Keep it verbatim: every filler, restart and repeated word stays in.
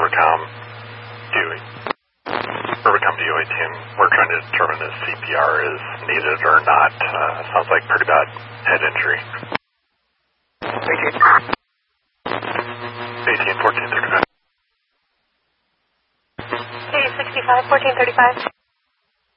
Rivercom Dewey. Rivercom Dewey team, we're trying to determine if C P R is needed or not. Uh, sounds like pretty bad head injury. eighteen fourteen thirty-five. Hey, sixty-five fourteen thirty-five.